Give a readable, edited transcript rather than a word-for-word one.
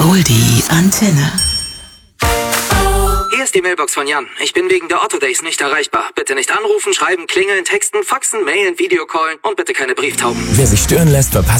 Hol die Antenne. Hier ist die Mailbox von Jan. Ich bin wegen der Otto Days nicht erreichbar. Bitte nicht anrufen, schreiben, klingeln, texten, faxen, mailen, Videocallen und bitte keine Brieftauben. Wer sich stören lässt, verpasst